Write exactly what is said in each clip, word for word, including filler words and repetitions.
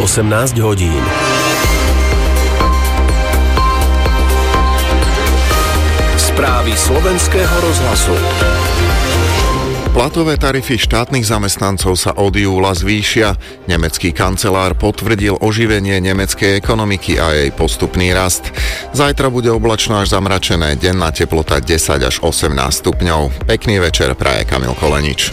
osemnásť hodín. Správy slovenského rozhlasu. Platové tarify štátnych zamestnancov sa od júla zvýšia. Nemecký kancelár potvrdil oživenie nemeckej ekonomiky a jej postupný rast. Zajtra bude oblačno až zamračené, denná teplota desať až osemnásť stupňov. Pekný večer praje Kamil Kolenič.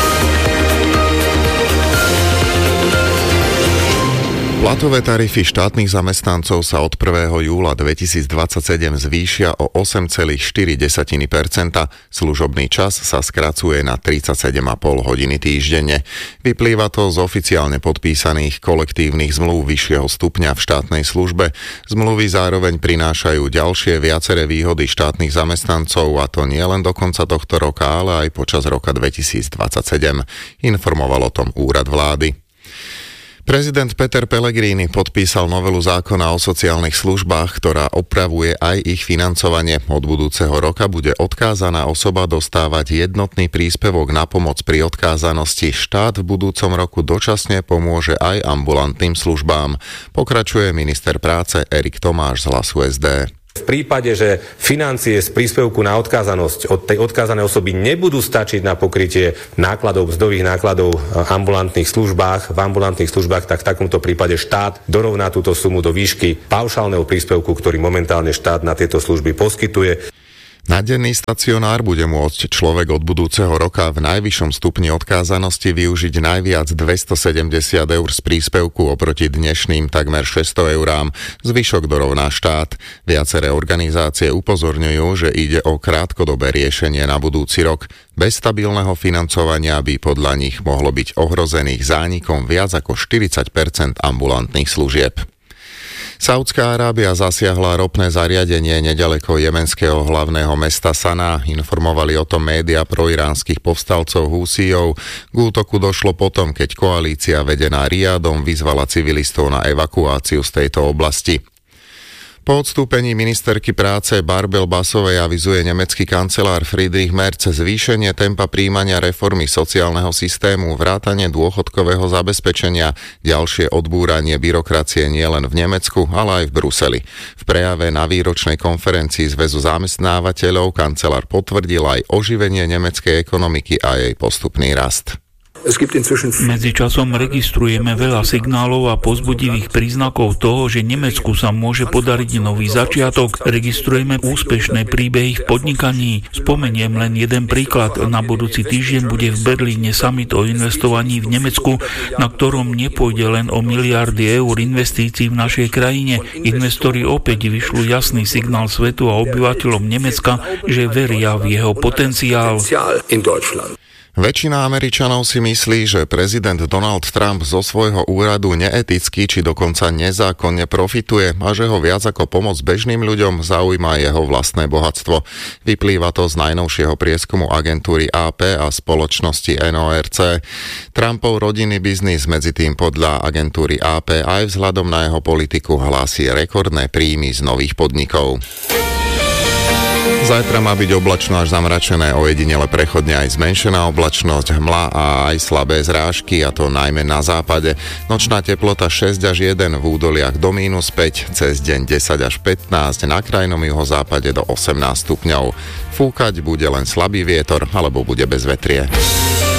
Platové tarify štátnych zamestnancov sa od prvého júla dvetisícdvadsaťsedem zvýšia o osem celá štyri percenta. Služobný čas sa skracuje na tridsaťsedem celá päť hodiny týždenne. Vyplýva to z oficiálne podpísaných kolektívnych zmluv vyššieho stupňa v štátnej službe. Zmluvy zároveň prinášajú ďalšie viaceré výhody štátnych zamestnancov, a to nie len do konca tohto roka, ale aj počas roka dvetisícdvadsaťsedem. Informoval o tom úrad vlády. Prezident Peter Pellegrini podpísal novelu zákona o sociálnych službách, ktorá opravuje aj ich financovanie. Od budúceho roka bude odkázaná osoba dostávať jednotný príspevok na pomoc pri odkázanosti. Štát v budúcom roku dočasne pomôže aj ambulantným službám. Pokračuje minister práce Erik Tomáš z Hlasu es dé. V prípade, že financie z príspevku na odkázanosť od tej odkázanej osoby nebudú stačiť na pokrytie nákladov, mzdových nákladov v ambulantných službách, v ambulantných službách, tak v takomto prípade štát dorovná túto sumu do výšky paušálneho príspevku, ktorý momentálne štát na tieto služby poskytuje. Na denný stacionár bude môcť človek od budúceho roka v najvyššom stupni odkázanosti využiť najviac dvestosedemdesiat eur z príspevku oproti dnešným takmer šesťsto eurám. Zvyšok dorovná štát. Viaceré organizácie upozorňujú, že ide o krátkodobé riešenie na budúci rok. Bez stabilného financovania by podľa nich mohlo byť ohrozených zánikom viac ako štyridsať percent ambulantných služieb. Saudská Arábia zasiahla ropné zariadenie neďaleko jemenského hlavného mesta Saná. Informovali o tom médiá proiránskych povstalcov Húsijov. K útoku došlo potom, keď koalícia vedená Riadom vyzvala civilistov na evakuáciu z tejto oblasti. Po odstúpení ministerky práce Barbel Basovej avizuje nemecký kancelár Friedrich Merz zvýšenie tempa prijímania reformy sociálneho systému, vrátanie dôchodkového zabezpečenia, ďalšie odbúranie byrokracie nielen v Nemecku, ale aj v Bruseli. V prejave na výročnej konferencii Zväzu zamestnávateľov kancelár potvrdil aj oživenie nemeckej ekonomiky a jej postupný rast. Medzičasom registrujeme veľa signálov a povzbudivých príznakov toho, že Nemecku sa môže podariť nový začiatok. Registrujeme úspešné príbehy v podnikaní. Spomeniem len jeden príklad. Na budúci týždeň bude v Berlíne summit o investovaní v Nemecku, na ktorom nepôjde len o miliardy eur investícií v našej krajine. Investori opäť vyšľú jasný signál svetu a obyvateľom Nemecka, že veria v jeho potenciál. Väčšina Američanov si myslí, že prezident Donald Trump zo svojho úradu neeticky či dokonca nezákonne profituje a že ho viac ako pomoc bežným ľuďom zaujíma jeho vlastné bohatstvo. Vyplýva to z najnovšieho prieskumu agentúry á pé a spoločnosti en ó er cé. Trumpov rodinný biznis medzi tým podľa agentúry á pé aj vzhľadom na jeho politiku hlási rekordné príjmy z nových podnikov. Zajtra má byť oblačno až zamračené, ojedinele prechodne aj zmenšená oblačnosť, hmla a aj slabé zrážky, a to najmä na západe. Nočná teplota šesť až jeden, v údoliach do mínus päť, cez deň desať až pätnásť, na krajnom juhozápade do osemnásť stupňov. Fúkať bude len slabý vietor alebo bude bezvetrie.